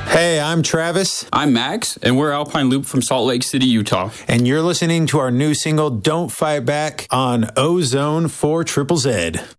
Hey, I'm Travis. I'm Max, and we're Alpine Loop from Salt Lake City, Utah. And you're listening to our new single, Don't Fight Back, on Ozone for Triple Z.